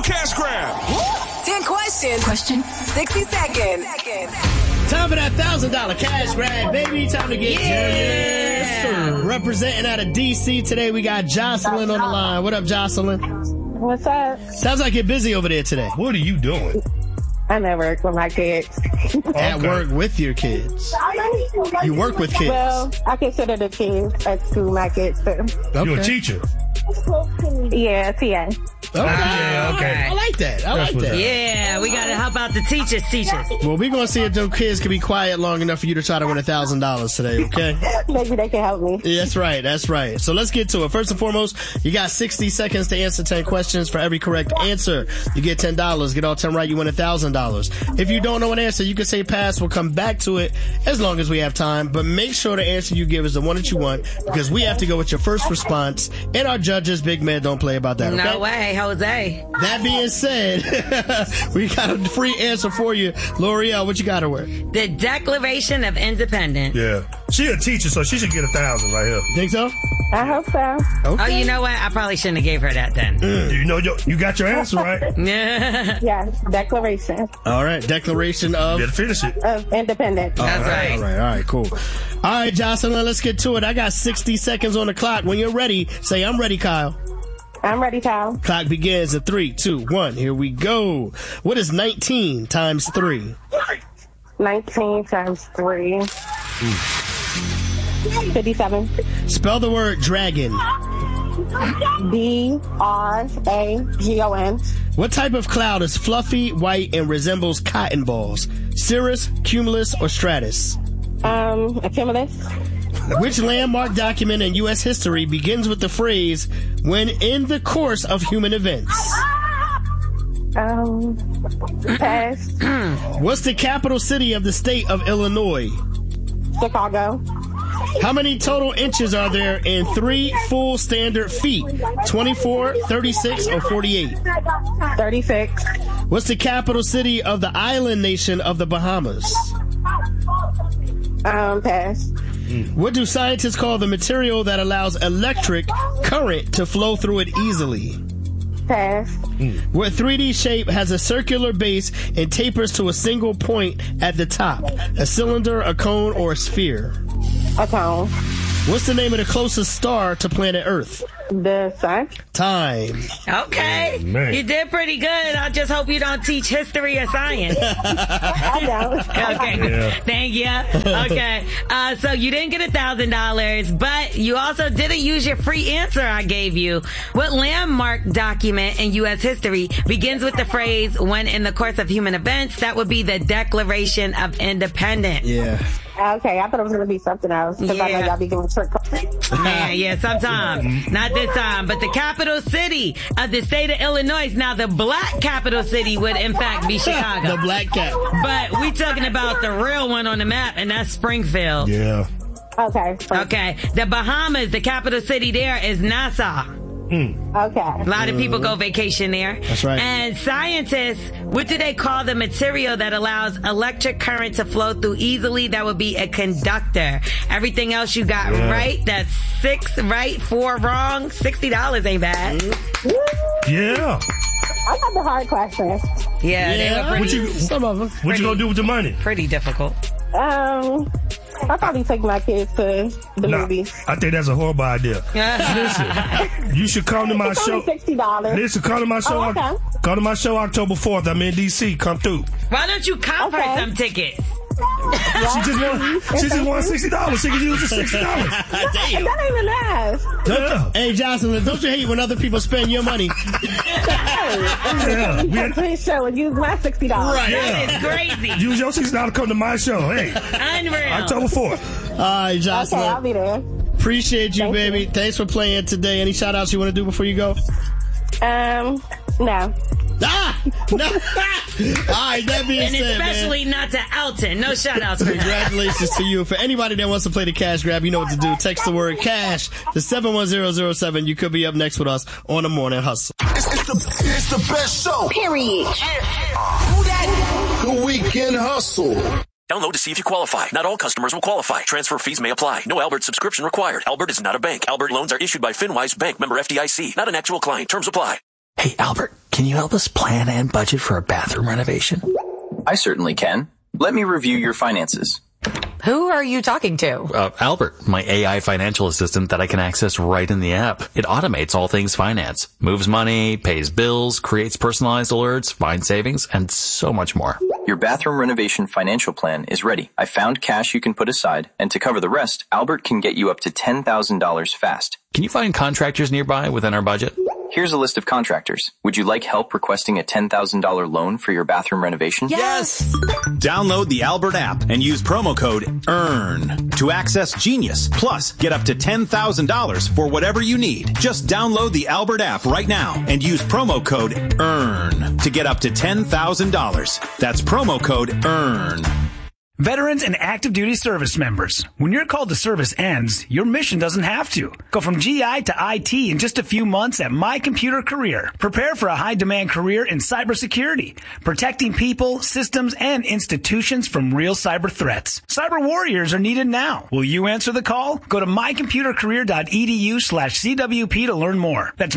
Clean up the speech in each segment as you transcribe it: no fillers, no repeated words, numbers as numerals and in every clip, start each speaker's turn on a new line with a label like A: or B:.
A: cash grab.
B: 10 questions. Question. 60 seconds.
C: Time for that $1,000 cash grab, baby. Time to get serious. Representing out of D.C. today, we got Jocelyn on the line. What up, Jocelyn?
D: What's up?
C: Sounds like you're busy over there today.
E: What are you doing?
D: I'm at work with my kids.
C: At work with your kids. You work with kids.
D: Well, I consider the kids at school my kids too.
C: Okay.
E: You're a teacher.
D: Yeah, TA.
C: Okay.
E: Yeah, okay.
C: I like that. I like that.
F: Yeah, we got to help out the teachers.
C: Well, we're going to see if those kids can be quiet long enough for you to try to win $1,000 today, okay?
D: Maybe they can help me.
C: Yeah, that's right. That's right. So let's get to it. First and foremost, you got 60 seconds to answer 10 questions. For every correct answer, you get $10. Get all 10 right, you win $1,000. If you don't know an answer, you can say pass. We'll come back to it as long as we have time. But make sure the answer you give is the one that you want, because we have to go with your first response. And our judges, big man, don't play about that, okay?
F: No way, Jose.
C: That being said, we got a free answer for you. L'Oreal, what you got her with?
F: The Declaration of Independence.
E: Yeah. She a teacher, so she should get 1,000 right here.
C: Think so?
D: I hope so.
F: Oh, you know what? I probably shouldn't have gave her that then.
E: You know, you got your answer right.
D: Yes, Declaration
C: All right, Declaration of...
E: You better finish it.
D: of Independence.
F: That's right.
C: All right, cool. All right, Jocelyn, let's get to it. I got 60 seconds on the clock. When you're ready, say, I'm ready, Kyle.
D: I'm ready, Kyle.
C: Clock begins in 3, 2, 1. Here we go. What is 19 times 3?
D: 19 times 3. 57.
C: Spell the word dragon.
D: DRAGON.
C: What type of cloud is fluffy, white, and resembles cotton balls? Cirrus, cumulus, or stratus?
D: A cumulus.
C: Which landmark document in U.S. history begins with the phrase, when in the course of human events?
D: Pass.
C: What's the capital city of the state of Illinois?
D: Chicago.
C: How many total inches are there in 3 full standard feet? 24, 36, or 48?
D: 36.
C: What's the capital city of the island nation of the Bahamas?
D: Pass.
C: What do scientists call the material that allows electric current to flow through it easily?
D: Pass.
C: What 3D shape has a circular base and tapers to a single point at the top? A cylinder, a cone, or a sphere?
D: A cone.
C: What's the name of the closest star to planet Earth?
D: The sun.
C: Time.
F: Okay.
E: Oh, man.
F: You did pretty good. I just hope you don't teach history or science.
D: I know.
F: Okay.
E: Yeah.
F: Thank you. Okay. So you didn't get $1,000, but you also didn't use your free answer I gave you. What landmark document in U.S. history begins with the phrase, when in the course of human events? That would be the Declaration of Independence.
C: Yeah.
D: Okay, I thought it was going to be something else. Because I know y'all be giving trick questions.
F: Yeah, sometimes. Not this time. But the capital city of the state of Illinois, now the black capital city would in fact be Chicago.
C: The black cap.
F: But we talking about the real one on the map, and that's Springfield.
E: Yeah.
D: Okay.
F: Okay. The Bahamas, the capital city there is Nassau.
D: Okay.
F: A lot of people go vacation there.
C: That's right.
F: And scientists, what do they call the material that allows electric current to flow through easily? That would be a conductor. Everything else you got right. That's 6 right, 4 wrong. $60 ain't bad.
E: Yeah.
D: I got the hard questions.
F: Yeah, they were pretty,
C: Some of them.
E: What you gonna do with the money?
F: pretty difficult.
D: I'll probably take my kids to the
E: Nah,
D: movies.
E: I think that's a horrible idea. Listen, you should come to my
D: It's
E: show.
D: only $60.
E: Listen, come to my show.
D: Oh, okay.
E: Come to my show October 4th. I'm in D.C. Come through.
F: Why don't you comp her
D: Okay.
F: some tickets?
E: She just won $60. She can use the $60.
C: Damn.
D: That ain't enough.
E: Yeah.
C: Hey, Jocelyn, don't you hate when other people spend your money?
E: Yeah.
D: You come to this show and use my $60.
C: Right.
F: That is crazy.
E: Use your $60 to come to my show. Hey,
F: Unreal.
E: October 4th.
C: All right,
D: Okay,
C: Jocelyn.
D: I'll be there.
C: Appreciate you,
D: Thank
C: baby.
D: you.
C: Thanks for playing today. Any shout outs you want to do before you go?
D: No.
C: Ah! No. All right, that being
F: And
C: said,
F: especially not to Elton. No shout outs for that.
C: congratulations to you. For anybody that wants to play the cash grab, you know what to do. Text the word cash to 71007. You could be up next with us on the Morning Hustle.
A: It's the best show.
B: Period.
A: Who that? The Weekend Hustle.
G: Download to see if you qualify. Not all customers will qualify. Transfer fees may apply. No Albert subscription required. Albert is not a bank. Albert loans are issued by FinWise Bank, member FDIC. Not an actual client. Terms apply.
H: Hey, Albert, can you help us plan and budget for a bathroom renovation?
I: I certainly can. Let me review your finances.
B: Who are you talking to?
H: Albert, my AI financial assistant that I can access right in the app. It automates all things finance, moves money, pays bills, creates personalized alerts, finds savings, and so much more.
I: Your bathroom renovation financial plan is ready. I found cash you can put aside, and to cover the rest, Albert can get you up to $10,000 fast.
H: Can you find contractors nearby within our budget?
I: Here's a list of contractors. Would you like help requesting a $10,000 loan for your bathroom renovation?
J: Yes! Download the Albert app and use promo code EARN to access Genius. Plus, get up to $10,000 for whatever you need. Just download the Albert app right now and use promo code EARN to get up to $10,000. That's promo code EARN.
E: Veterans and active duty service members, when your call to service ends, your mission doesn't have to. Go from GI to IT in just a few months at My Computer Career. Prepare for a high-demand career in cybersecurity, protecting people, systems, and institutions from real cyber threats. Cyber warriors are needed now. Will you answer the call? Go to mycomputercareer.edu/CWP to learn more. That's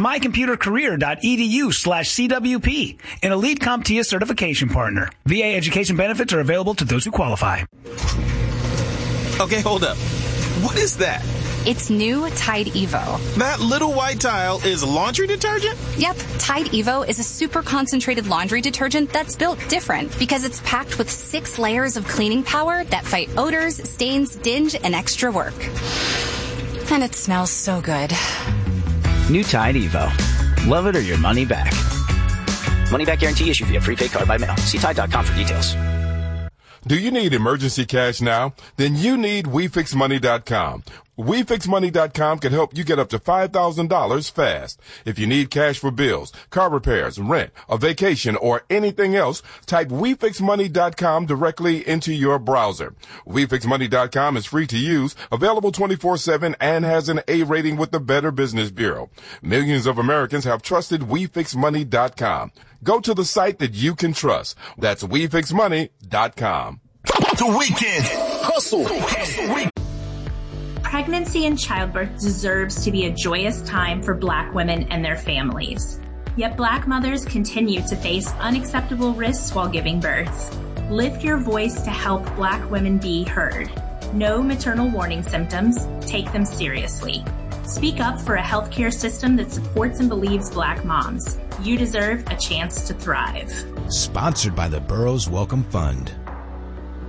E: mycomputercareer.edu/CWP, an elite CompTIA certification partner. VA education benefits are available to those who qualify.
K: Okay, hold up. What is that?
L: It's new Tide Evo.
K: That little white tile is laundry detergent?
L: Yep, Tide Evo is a super concentrated laundry detergent that's built different because it's packed with 6 layers of cleaning power that fight odors, stains, dinge, and extra work. And it smells so good.
M: New Tide Evo. Love it or your money back. Money back guarantee issued via prepaid card by mail. See Tide.com for details.
N: Do you need emergency cash now? Then you need WeFixMoney.com. WeFixMoney.com can help you get up to $5,000 fast. If you need cash for bills, car repairs, rent, a vacation, or anything else, type WeFixMoney.com directly into your browser. WeFixMoney.com is free to use, available 24/7, and has an A rating with the Better Business Bureau. Millions of Americans have trusted WeFixMoney.com. Go to the site that you can trust. That's WeFixMoney.com.
A: The Weekend Hustle.
O: Pregnancy and childbirth deserves to be a joyous time for Black women and their families. Yet Black mothers continue to face unacceptable risks while giving birth. Lift your voice to help Black women be heard. Know maternal warning symptoms. Take them seriously. Speak up for a healthcare system that supports and believes Black moms. You deserve a chance to thrive.
P: Sponsored by the Burroughs Welcome Fund.